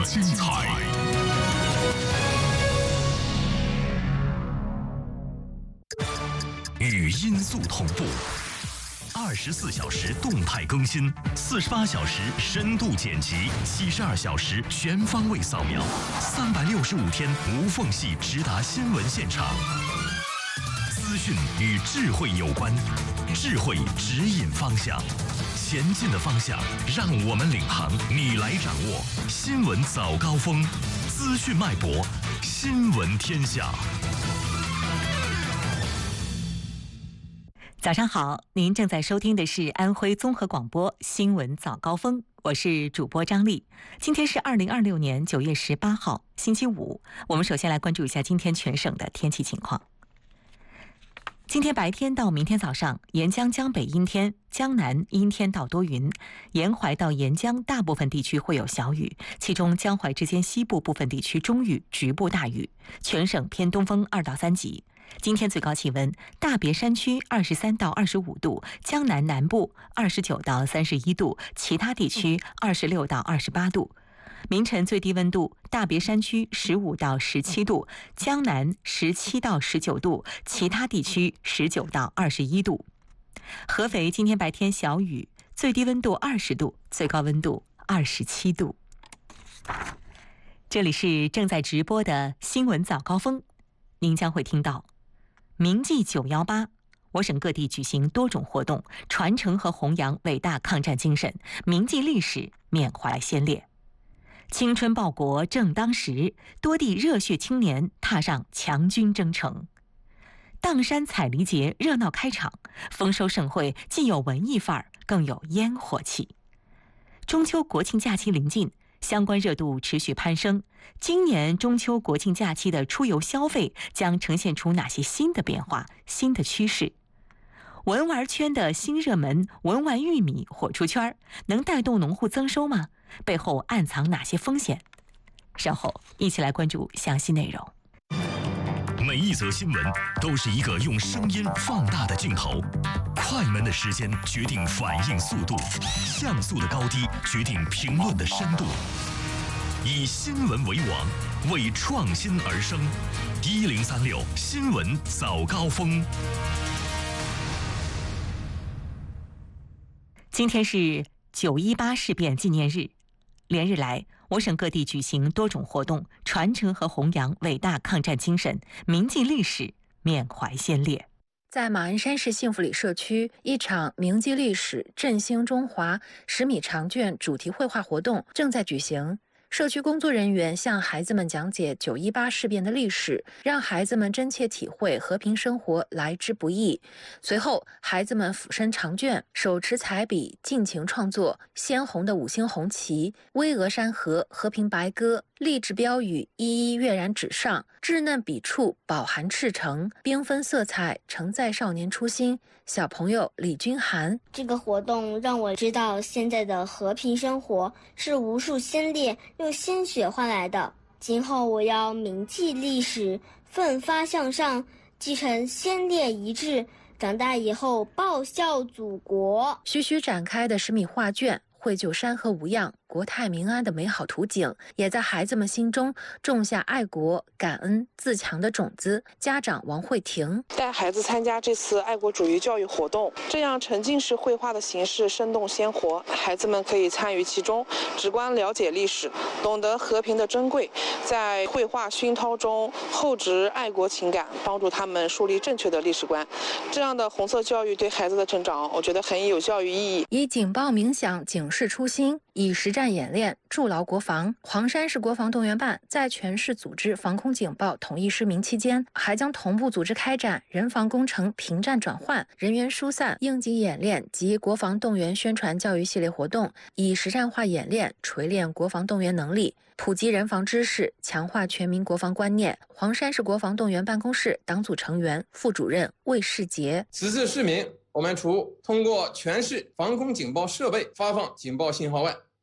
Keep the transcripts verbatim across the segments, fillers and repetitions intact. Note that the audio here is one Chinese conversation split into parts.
精彩。与音速同步，二十四小时动态更新，四十八小时深度剪辑，七十二小时全方位扫描，三百六十五天无缝隙直达新闻现场。资讯与智慧有关，智慧指引方向，前进的方向让我们领航，你来掌握。新闻早高峰，资讯脉搏，新闻天下。 早上好，您正在收听的是安徽综合广播新闻早高峰，我是主播张丽。今天是二零二六年九月十八号，星期五。我们首先来关注一下今天全省的天气情况。今天白天到明天早上，沿江江北阴天，江南阴天到多云，沿淮到沿江大部分地区会有小雨，其中江淮之间西部部分地区中雨，局部大雨，全省偏东风二到三级。今天最高气温，大别山区二十三到二十五度，江南南部二十九到三十一度，其他地区二十六到二十八度。明晨最低温度，大别山区十五到十七度，江南十七到十九度，其他地区十九到二十一度。合肥今天白天小雨，最低温度二十度，最高温度二十七度。这里是正在直播的新闻早高峰，您将会听到铭记九一八，我省各地举行多种活动，传承和弘扬伟大抗战精神，铭记历史，缅怀先烈。青春报国正当时，多地热血青年踏上强军征程。砀山采梨节热闹开场，丰收盛会既有文艺范儿，更有烟火气。中秋国庆假期临近，相关热度持续攀升。今年中秋国庆假期的出游消费将呈现出哪些新的变化、新的趋势？文玩圈的新热门文玩玉米火出圈，能带动农户增收吗？背后暗藏哪些风险？稍后一起来关注详细内容。 每一则新闻都是一个用声音放大的镜头，快门的时间决定反应速度，像素的高低决定评论的深度。以新闻为王，为创新而生。一零三六新闻早高峰。 今天是九一八事变纪念日，连日来，我省各地举行多种活动，传承和弘扬伟大抗战精神，铭记历史，缅怀先烈。在马鞍山市幸福里社区，一场铭记历史、振兴中华十米长卷主题绘画活动正在举行。社区工作人员向孩子们讲解九一八事变的历史，让孩子们真切体会和平生活来之不易。随后，孩子们俯身长卷，手持彩笔，尽情创作鲜红的五星红旗、巍峨山河、和平白鸽、励志标语一一跃然纸上，稚嫩笔触饱含赤诚，缤纷色彩承载少年初心。小朋友李君涵， 这个活动让我知道现在的和平生活是无数先烈用鲜血换来的。今后我要铭记历史，奋发向上，继承先烈遗志，长大以后报效祖国。 徐徐展开的十米画卷，绘就山河无恙、国泰民安的美好图景，也在孩子们心中种下爱国、感恩、自强的种子。家长王慧婷带孩子参加这次爱国主义教育活动，这样沉浸式绘画的形式生动鲜活，孩子们可以参与其中，直观了解历史，懂得和平的珍贵，在绘画熏陶中厚植爱国情感，帮助他们树立正确的历史观。这样的红色教育对孩子的成长，我觉得很有教育意义。 以警报鸣响，警示初心，以实战演练筑牢国防。黄山市国防动员办在全市组织防空警报统一失明期间，还将同步组织开展人防工程平战转换、人员疏散、应急演练及国防动员宣传教育系列活动，以实战化演练锤炼国防动员能力，普及人防知识，强化全民国防观念。黄山市国防动员办公室党组成员、副主任魏世杰， 此次市民，我们除通过全市防空警报设备发放警报信号外，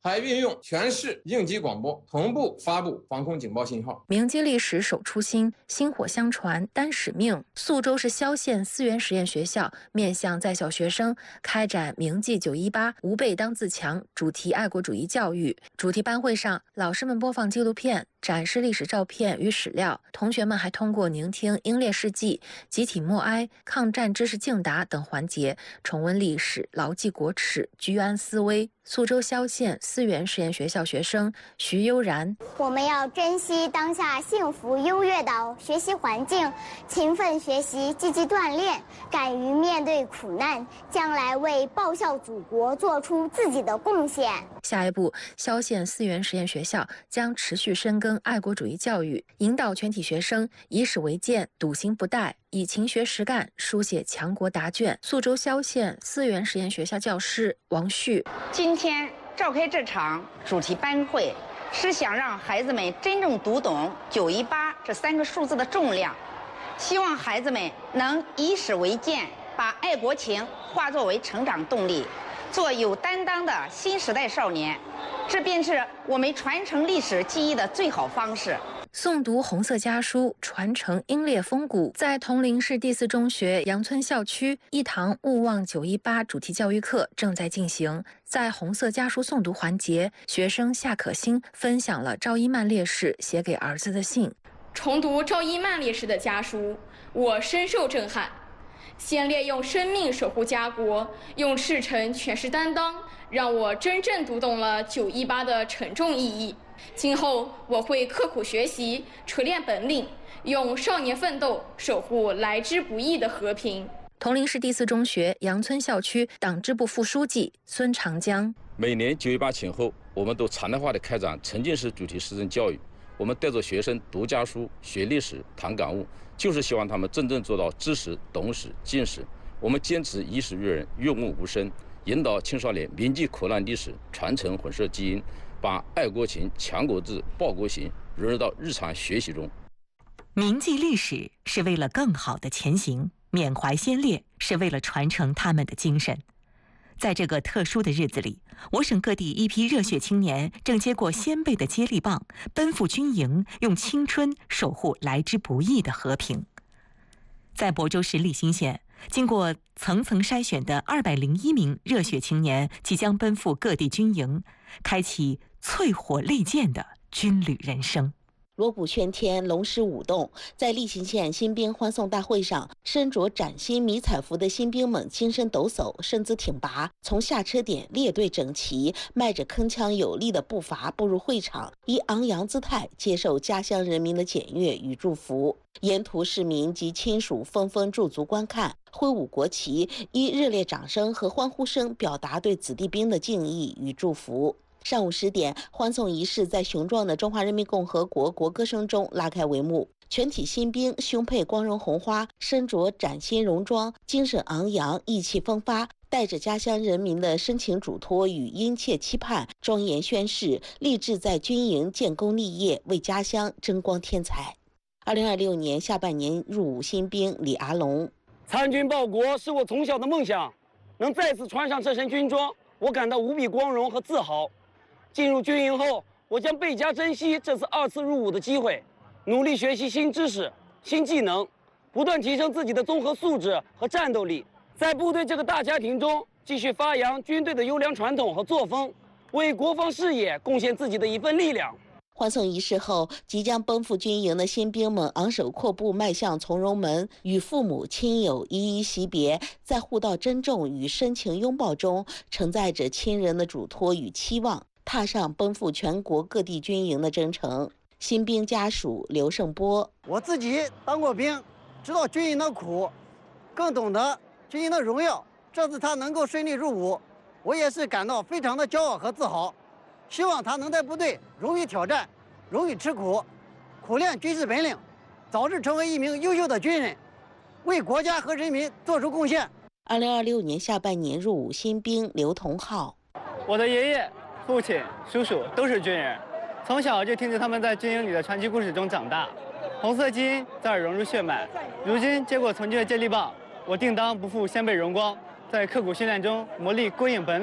还运用全市应急广播同步发布防空警报信号。 铭记历史守初心，薪火相传担使命。宿州市萧县思源实验学校面向在校学生开展铭记九一八吾辈当自强主题爱国主义教育。主题班会上，老师们播放纪录片，展示历史照片与史料，同学们还通过聆听英烈事迹、集体默哀、抗战知识竞答等环节，重温历史，牢记国耻，居安思危。宿州萧县思源实验学校学生徐悠然： 我们要珍惜当下幸福优越的学习环境，勤奋学习，积极锻炼，敢于面对苦难，将来为报效祖国做出自己的贡献。 下一步，萧县思源实验学校将持续深耕爱国主义教育，引导全体学生以史为鉴，笃行不怠，以勤学实干书写强国答卷。宿州萧县思源实验学校教师王旭： 今天召开这场主题班会，是想让孩子们真正读懂九一八这三个数字的重量，希望孩子们能以史为鉴，把爱国情化作为成长动力，做有担当的新时代少年，这便是我们传承历史记忆的最好方式。 诵读红色家书，传承英烈风骨。在铜陵市第四中学杨村校区，一堂勿忘九一八主题教育课正在进行。在红色家书诵读环节，学生夏可欣分享了赵一曼烈士写给儿子的信。 重读赵一曼烈士的家书，我深受震撼。先烈用生命守护家国，用赤诚诠释担当，让我真正读懂了九一八的沉重意义。今后我会刻苦学习，锤炼本领，用少年奋斗守护来之不易的和平。 铜陵市第四中学杨村校区党支部副书记孙长江： 每年九一八前后，我们都常态化的开展沉浸式主题实证教育。我们带着学生读家书、学历史、谈感悟，就是希望他们真正做到知史、懂史、敬史。我们坚持以史育人、润物无声，引导青少年铭记苦难历史，传承混社基因，把爱国情、强国志、报国行融入到日常学习中。 铭记历史是为了更好的前行，缅怀先烈是为了传承他们的精神。在这个特殊的日子里，我省各地一批热血青年正接过先辈的接力棒，奔赴军营，用青春守护来之不易的和平。在亳州市利兴县，经过层层筛选的二百零一名热血青年即将奔赴各地军营，开启淬火泪剑的军旅人生。 锣鼓喧天，龙狮舞动，在利兴县新兵欢送大会上，身着崭新迷彩服的新兵们精神抖擞，身姿挺拔，从下车点列队整齐，迈着铿锵有力的步伐步入会场，以昂扬姿态接受家乡人民的检阅与祝福。沿途市民及亲属纷纷驻足观看，挥舞国旗，以热烈掌声和欢呼声表达对子弟兵的敬意与祝福。上午十点，欢送仪式在雄壮的中华人民共和国国歌声中拉开帷幕。全体新兵胸佩光荣红花，身着崭新戎装，精神昂扬，意气风发，带着家乡人民的深情嘱托与殷切期盼，庄严宣誓，立志在军营建功立业，为家乡争光添彩。二零二六年下半年入伍新兵李阿龙： 参军报国是我从小的梦想，能再次穿上这身军装，我感到无比光荣和自豪。进入军营后，我将倍加珍惜这次二次入伍的机会，努力学习新知识、新技能，不断提升自己的综合素质和战斗力。在部队这个大家庭中，继续发扬军队的优良传统和作风，为国防事业贡献自己的一份力量。 欢送仪式后，即将奔赴军营的新兵们昂首阔步迈向从容门，与父母亲友一一惜别，在互道珍重与深情拥抱中，承载着亲人的嘱托与期望，踏上奔赴全国各地军营的征程。新兵家属刘胜波： 我自己当过兵，知道军营的苦，更懂得军营的荣耀。这次他能够顺利入伍，我也是感到非常的骄傲和自豪。希望他能在部队勇于挑战，勇于吃苦，苦练军事本领，早日成为一名优秀的军人，为国家和人民做出贡献。 二零二六年下半年入伍新兵刘同浩： 我的爷爷、父亲、叔叔都是军人，从小就听着他们在军营里的传奇故事中长大，红色基因在耳融入血脉。如今接过从军的接力棒，我定当不负先辈荣光，在刻苦训练中磨砺归隐本领，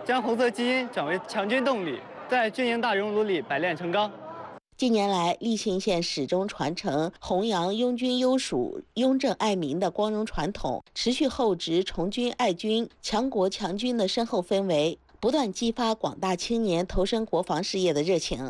将红色基因转为强军动力，在军营大熔炉里百炼成钢。 近年来，利辛县始终传承弘扬拥军优属、拥政爱民的光荣传统，持续厚植崇军爱军、强国强军的深厚氛围，不断激发广大青年投身国防事业的热情。